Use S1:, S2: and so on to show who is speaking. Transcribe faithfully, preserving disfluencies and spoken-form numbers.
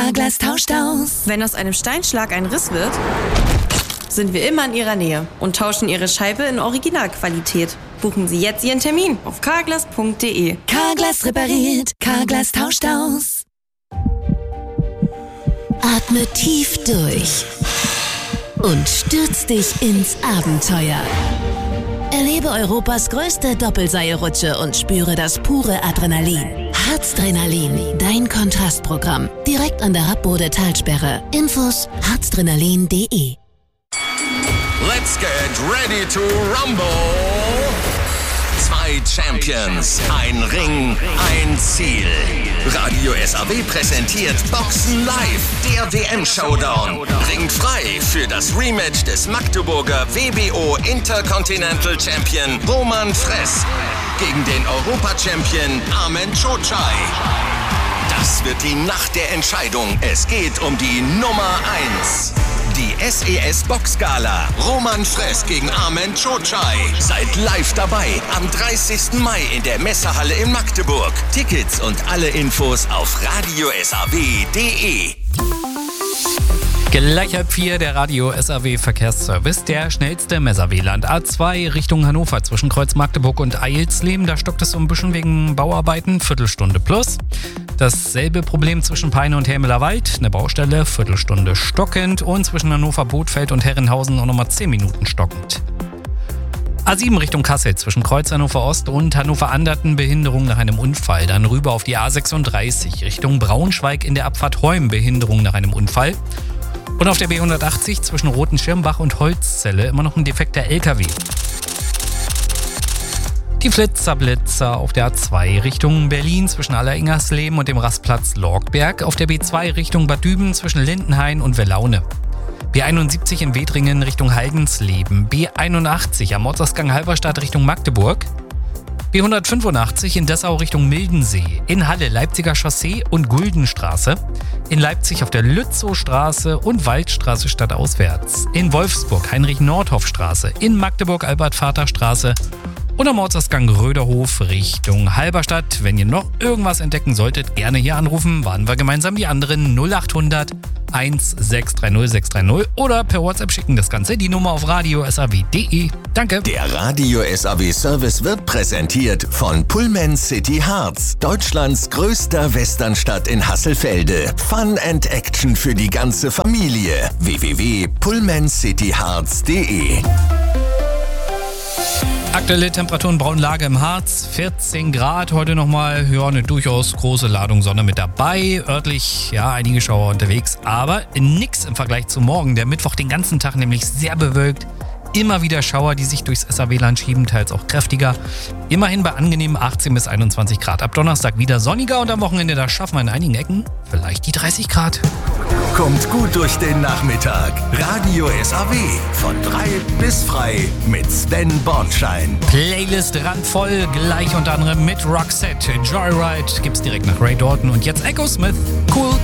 S1: Carglass tauscht aus.
S2: Wenn aus einem Steinschlag ein Riss wird, sind wir immer in Ihrer Nähe und tauschen Ihre Scheibe in Originalqualität. Buchen Sie jetzt Ihren Termin auf carglass punkt de.
S1: Carglass repariert, Carglass tauscht aus. Atme tief durch und stürz dich ins Abenteuer. Erlebe Europas größte Doppelseilrutsche und spüre das pure Adrenalin. Harzdrenalin, dein Kontrastprogramm. Direkt an der Happbode Talsperre. Infos harzdrenalin punkt de.
S3: Let's get ready to rumble. Zwei Champions, ein Ring, ein Ziel. Radio S A W präsentiert Boxen Live, der W M-Showdown. Ringt frei für das Rematch des Magdeburger W B O Intercontinental Champion Roman Fress gegen den Europa-Champion Armen Cocai. Das wird die Nacht der Entscheidung. Es geht um die Nummer eins. Die S E S Boxgala. Roman Fress gegen Armen Cocai. Seid live dabei am dreißigsten Mai in der Messehalle in Magdeburg. Tickets und alle Infos auf radio s a w punkt de.
S4: Gleich halb vier, der Radio S A W Verkehrsservice, der schnellste Messer-W L A N. A zwei Richtung Hannover zwischen Kreuz Magdeburg und Eilsleben. Da stockt es so ein bisschen wegen Bauarbeiten, Viertelstunde plus. Dasselbe Problem zwischen Peine und Hermeler Wald, eine Baustelle, Viertelstunde stockend. Und zwischen Hannover Bothfeld und Herrenhausen auch nochmal zehn Minuten stockend. A sieben Richtung Kassel zwischen Kreuz Hannover Ost und Hannover Anderten, Behinderung nach einem Unfall. Dann rüber auf die A sechsunddreißig Richtung Braunschweig in der Abfahrt Heum, Behinderung nach einem Unfall. Und auf der B hundertachtzig zwischen Rotenschirmbach und Holzzelle immer noch ein defekter L K W. Die Flitzerblitzer auf der A zwei Richtung Berlin zwischen Alleringersleben und dem Rastplatz Lorgberg. Auf der B zwei Richtung Bad Düben zwischen Lindenhain und Wellaune. B einundsiebzig in Wedringen Richtung Heidensleben. B einundachtzig am Ortsausgang Halberstadt Richtung Magdeburg. B hundertfünfundachtzig in Dessau Richtung Mildensee, in Halle Leipziger Chaussee und Guldenstraße, in Leipzig auf der Lützowstraße und Waldstraße stadtauswärts, in Wolfsburg Heinrich-Nordhoff-Straße, in Magdeburg Albert-Vater-Straße und am Ortsausgang Röderhof Richtung Halberstadt. Wenn ihr noch irgendwas entdecken solltet, gerne hier anrufen, warten wir gemeinsam die anderen null achthundert eins sechs drei null sechs drei null oder per WhatsApp schicken das Ganze, die Nummer auf radio s a w punkt de. Danke.
S3: Der Radio S A W Service wird präsentiert von Pullman City Harz, Deutschlands größter Westernstadt in Hasselfelde. Fun and Action für die ganze Familie. w w w punkt pullman city harz punkt de.
S4: Aktuelle Temperaturen, Braunlage im Harz, vierzehn Grad, heute nochmal, ja, eine durchaus große Ladung Sonne mit dabei, örtlich, ja, einige Schauer unterwegs, aber nix im Vergleich zu morgen, der Mittwoch den ganzen Tag nämlich sehr bewölkt, immer wieder Schauer, die sich durchs S A W L A N schieben, teils auch kräftiger, immerhin bei angenehmen achtzehn bis einundzwanzig Grad, ab Donnerstag wieder sonniger und am Wochenende, da schaffen wir in einigen Ecken vielleicht die dreißig Grad.
S3: Kommt gut durch den Nachmittag. Radio S A W von drei bis frei mit Sven Bornschein.
S4: Playlist randvoll, gleich unter anderem mit Roxette. Joyride gibt's direkt nach Ray Dalton und jetzt Echo Smith. Cool.